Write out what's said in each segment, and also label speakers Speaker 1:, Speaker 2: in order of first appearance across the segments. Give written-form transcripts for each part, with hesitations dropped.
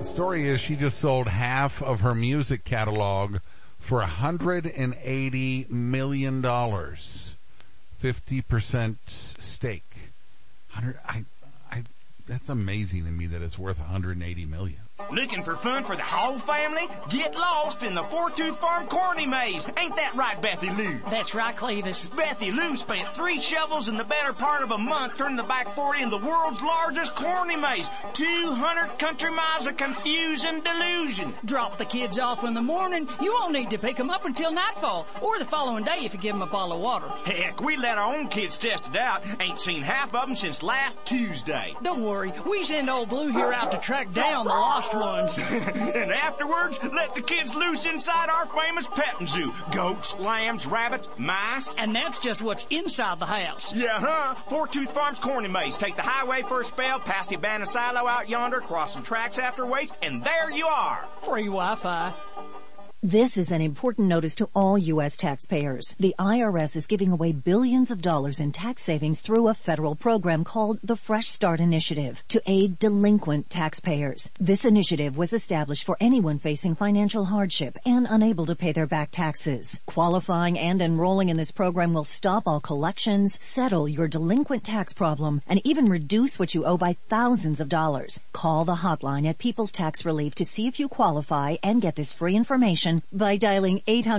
Speaker 1: Story is she just sold half of her music catalog for $180 million. 50% stake. That's amazing to me that it's worth $180 million.
Speaker 2: Looking for fun for the whole family? Get lost in the Four-Tooth Farm Corny Maze. Ain't that right, Bethy Lou?
Speaker 3: That's right, Clevis.
Speaker 2: Bethy Lou spent 3 shovels in the better part of a month turning the back 40 in the world's largest corny maze. 200 country miles of confusing delusion.
Speaker 3: Drop the kids off in the morning. You won't need to pick them up until nightfall, or the following day if you give them a bottle of water.
Speaker 2: Heck, we let our own kids test it out. Ain't seen half of them since last Tuesday.
Speaker 3: Don't worry, we send old Blue here out to track down the lost ones.
Speaker 2: And afterwards, let the kids loose inside our famous petting zoo. Goats, lambs, rabbits, mice.
Speaker 3: And that's just what's inside the house.
Speaker 2: Yeah, huh? Four-Tooth Farm's Corny Maze. Take the highway for a spell, past the abandoned silo out yonder, cross some tracks after waste, and there you are.
Speaker 3: Free Wi-Fi.
Speaker 4: This is an important notice to all U.S. taxpayers. The IRS is giving away billions of dollars in tax savings through a federal program called the Fresh Start Initiative to aid delinquent taxpayers. This initiative was established for anyone facing financial hardship and unable to pay their back taxes. Qualifying and enrolling in this program will stop all collections, settle your delinquent tax problem, and even reduce what you owe by thousands of dollars. Call the hotline at People's Tax Relief to see if you qualify and get this free information by dialing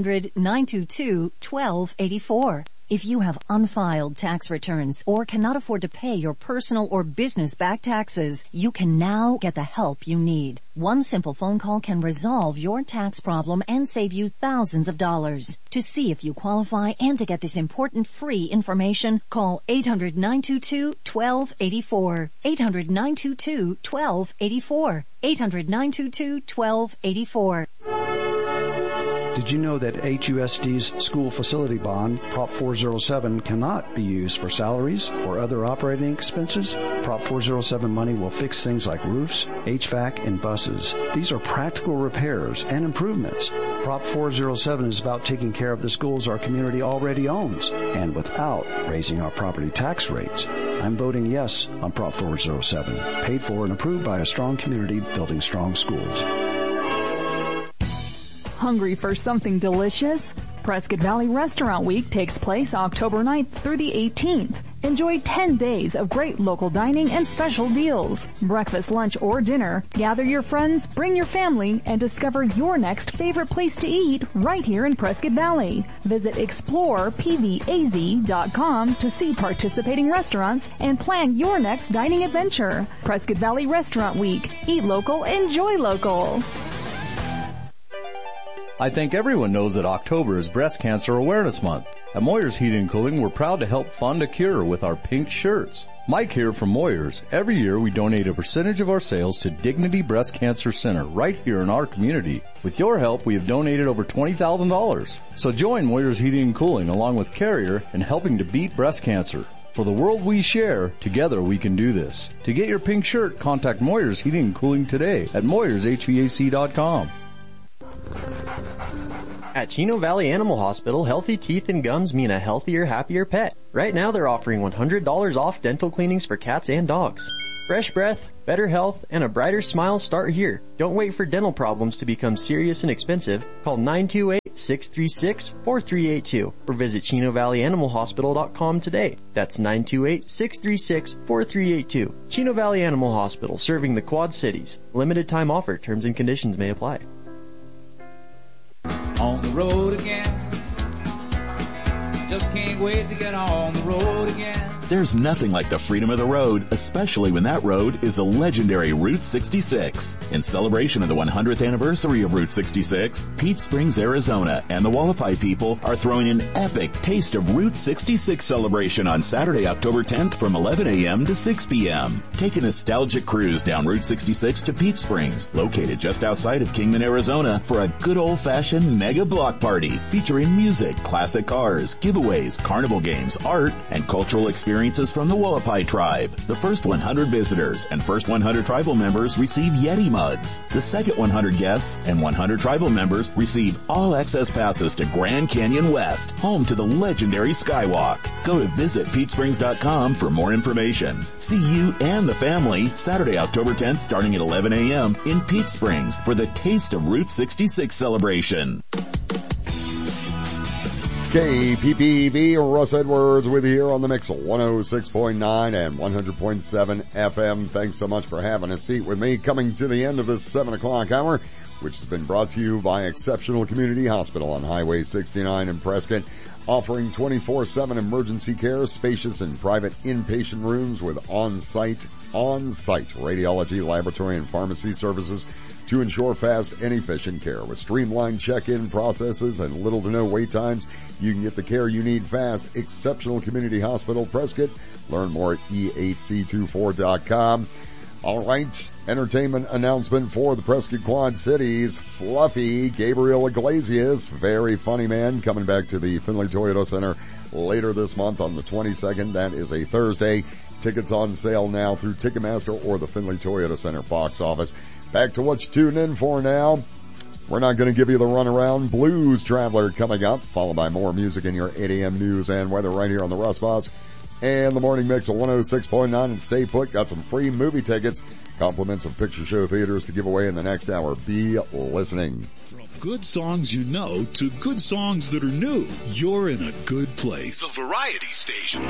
Speaker 4: 800-922-1284. If you have unfiled tax returns or cannot afford to pay your personal or business back taxes, you can now get the help you need. One simple phone call can resolve your tax problem and save you thousands of dollars. To see if you qualify and to get this important free information, call 800-922-1284. 800-922-1284. 800-922-1284.
Speaker 5: Did you know that HUSD's school facility bond, Prop 407, cannot be used for salaries or other operating expenses? Prop 407 money will fix things like roofs, HVAC, and buses. These are practical repairs and improvements. Prop 407 is about taking care of the schools our community already owns, and without raising our property tax rates. I'm voting yes on Prop 407, paid for and approved by a strong community building strong schools.
Speaker 6: Hungry for something delicious? Prescott Valley Restaurant Week takes place October 9th through the 18th. Enjoy 10 days of great local dining and special deals. Breakfast, lunch, or dinner. Gather your friends, bring your family, and discover your next favorite place to eat right here in Prescott Valley. Visit explorepvaz.com to see participating restaurants and plan your next dining adventure. Prescott Valley Restaurant Week. Eat local, enjoy local.
Speaker 7: I think everyone knows that October is Breast Cancer Awareness Month. At Moyers Heating and Cooling, we're proud to help fund a cure with our pink shirts. Mike here from Moyers. Every year we donate a percentage of our sales to Dignity Breast Cancer Center right here in our community. With your help, we have donated over $20,000. So join Moyers Heating and Cooling along with Carrier in helping to beat breast cancer. For the world we share, together we can do this. To get your pink shirt, contact Moyers Heating and Cooling today at MoyersHVAC.com.
Speaker 8: At Chino Valley Animal Hospital, healthy teeth and gums mean a healthier, happier pet. Right now they're offering $100 off dental cleanings for cats and dogs. Fresh breath, better health, and a brighter smile start here. Don't wait for dental problems to become serious and expensive. Call 928-636-4382 or visit ChinoValleyAnimalHospital.com today. That's 928-636-4382. Chino Valley Animal Hospital, serving the Quad Cities. Limited time offer. Terms and conditions may apply.
Speaker 9: On the road again. Just can't wait to get on the road again.
Speaker 10: There's nothing like the freedom of the road, especially when that road is a legendary Route 66. In celebration of the 100th anniversary of Route 66, Peach Springs, Arizona and the Wallapai people are throwing an epic Taste of Route 66 celebration on Saturday, October 10th from 11 a.m. to 6 p.m. Take a nostalgic cruise down Route 66 to Peach Springs, located just outside of Kingman, Arizona, for a good old-fashioned mega block party featuring music, classic cars, giveaways, carnival games, art, and cultural experiences experiences from the Wallapai tribe. The first 100 visitors and first 100 tribal members receive Yeti mugs. The second 100 guests and 100 tribal members receive all access passes to Grand Canyon West, home to the legendary Skywalk. Go to visitpetesprings.com for more information. See you and the family Saturday, October 10th, starting at 11 a.m. in Pete Springs for the Taste of Route 66 celebration.
Speaker 11: KPPV, Russ Edwards with you here on the Mix 106.9 and 100.7 FM. Thanks so much for having a seat with me. Coming to the end of this 7 o'clock hour, which has been brought to you by Exceptional Community Hospital on Highway 69 in Prescott, offering 24/7 emergency care, spacious and private inpatient rooms with on-site radiology, laboratory, and pharmacy services to ensure fast and efficient care. With streamlined check-in processes and little to no wait times, you can get the care you need fast. Exceptional Community Hospital, Prescott. Learn more at ehc24.com. All right, entertainment announcement for the Prescott Quad Cities. Fluffy Gabriel Iglesias, very funny man, coming back to the Findlay Toyota Center later this month on the 22nd. That is a Thursday. Tickets on sale now through Ticketmaster or the Findlay Toyota Center box office. Back to what you tune in for now. We're not going to give you the runaround. Blues Traveler coming up, followed by more music in your 8 a.m. news and weather right here on the Russ Boss and the Morning Mix of 106.9. And stay put. Got some free movie tickets, compliments of Picture Show Theaters to give away in the next hour. Be listening.
Speaker 12: From good songs you know to good songs that are new, you're in a good place. The Variety Station.